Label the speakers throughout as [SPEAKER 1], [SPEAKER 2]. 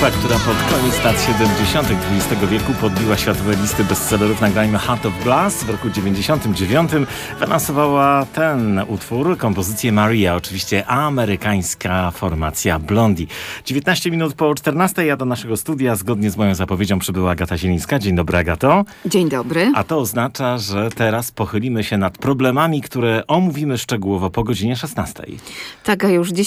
[SPEAKER 1] Grupa, która pod koniec lat 70. XX wieku podbiła światowe listy bestsellerów nagraniem Heart of Glass. W roku 99 wylansowała ten utwór, kompozycję Maria, oczywiście amerykańska formacja Blondie. 19 minut po 14, a do naszego studia zgodnie z moją zapowiedzią przybyła Agata Zielińska. Dzień dobry, Agato.
[SPEAKER 2] Dzień dobry.
[SPEAKER 1] A to oznacza, że teraz pochylimy się nad problemami, które omówimy szczegółowo po godzinie 16.
[SPEAKER 2] Tak, a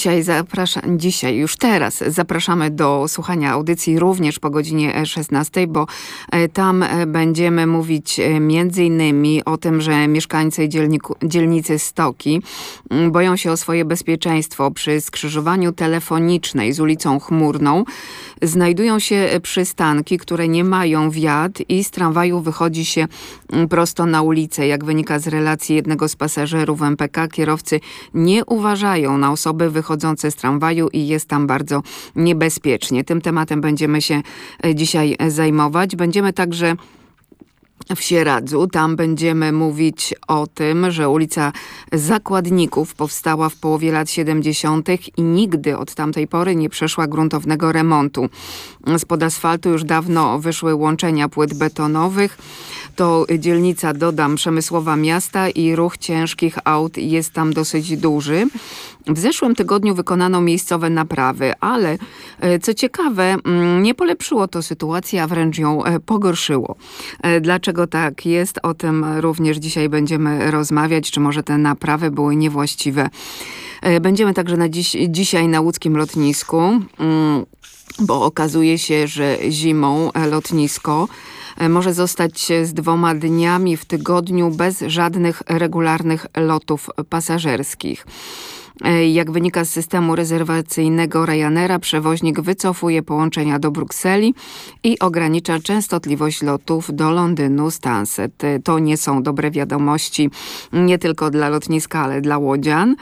[SPEAKER 2] już teraz zapraszamy do słuchania audycji również po godzinie 16, bo tam będziemy mówić między innymi o tym, że mieszkańcy dzielnicy Stoki boją się o swoje bezpieczeństwo przy skrzyżowaniu telefonicznej z ulicą Chmurną. Znajdują się przystanki, które nie mają wiat i z tramwaju wychodzi się prosto na ulicę. Jak wynika z relacji jednego z pasażerów MPK, kierowcy nie uważają na osoby wychodzące z tramwaju i jest tam bardzo niebezpiecznie. Tym tematem będziemy się dzisiaj zajmować. Będziemy także w Sieradzu. Tam będziemy mówić o tym, że ulica Zakładników powstała w połowie lat 70. i nigdy od tamtej pory nie przeszła gruntownego remontu. Spod asfaltu już dawno wyszły łączenia płyt betonowych. To dzielnica, dodam, przemysłowa miasta i ruch ciężkich aut jest tam dosyć duży. W zeszłym tygodniu wykonano miejscowe naprawy, ale co ciekawe, nie polepszyło to sytuację, a wręcz ją pogorszyło. Dlaczego tak jest? O tym również dzisiaj będziemy rozmawiać, czy może te naprawy były niewłaściwe. Będziemy także dzisiaj na łódzkim lotnisku, bo okazuje się, że zimą lotnisko może zostać z 2 dniami w tygodniu bez żadnych regularnych lotów pasażerskich. Jak wynika z systemu rezerwacyjnego Ryanaira, przewoźnik wycofuje połączenia do Brukseli i ogranicza częstotliwość lotów do Londynu Stansted. To nie są dobre wiadomości nie tylko dla lotniska, ale dla łodzian.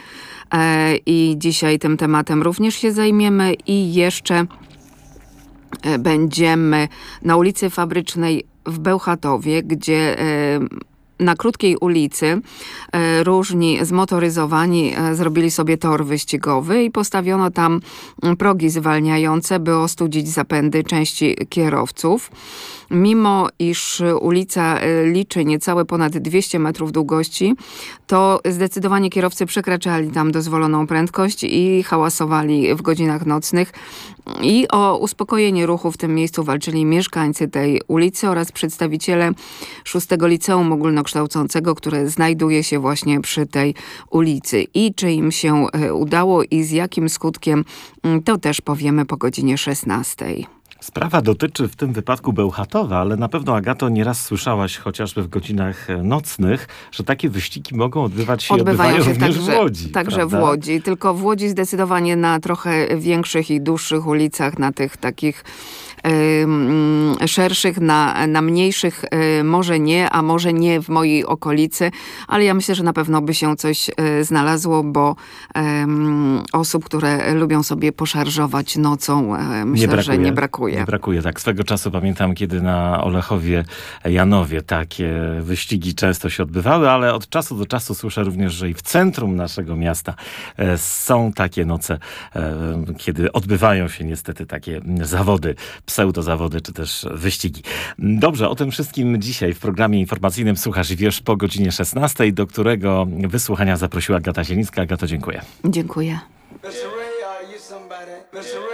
[SPEAKER 2] I dzisiaj tym tematem również się zajmiemy i jeszcze będziemy na ulicy Fabrycznej w Bełchatowie, gdzie na krótkiej ulicy różni zmotoryzowani zrobili sobie tor wyścigowy i postawiono tam progi zwalniające, by ostudzić zapędy części kierowców. Mimo iż ulica liczy niecałe ponad 200 metrów długości, to zdecydowanie kierowcy przekraczali tam dozwoloną prędkość i hałasowali w godzinach nocnych. I o uspokojenie ruchu w tym miejscu walczyli mieszkańcy tej ulicy oraz przedstawiciele 6 Liceum Ogólnokształcącego, które znajduje się właśnie przy tej ulicy. I czy im się udało i z jakim skutkiem, to też powiemy po godzinie 16.
[SPEAKER 1] Sprawa dotyczy w tym wypadku Bełchatowa, ale na pewno, Agato, nieraz słyszałaś chociażby w godzinach nocnych, że takie wyścigi mogą odbywać się i odbywają również także, w Łodzi.
[SPEAKER 2] Także
[SPEAKER 1] prawda?
[SPEAKER 2] w Łodzi, tylko w Łodzi zdecydowanie na trochę większych i dłuższych ulicach, na tych takich szerszych, na mniejszych może nie, a może nie w mojej okolicy, ale ja myślę, że na pewno by się coś znalazło, bo osób, które lubią sobie poszarżować nocą, myślę, że nie brakuje.
[SPEAKER 1] Nie brakuje, tak. Swego czasu pamiętam, kiedy na Olechowie Janowie takie wyścigi często się odbywały, ale od czasu do czasu słyszę również, że i w centrum naszego miasta są takie noce, kiedy odbywają się niestety takie zawody, pseudozawody czy też wyścigi. Dobrze, o tym wszystkim dzisiaj w programie informacyjnym Słuchasz i Wiesz po godzinie 16, do którego wysłuchania zaprosiła Agata Zielińska. Agato, dziękuję.
[SPEAKER 2] Dziękuję.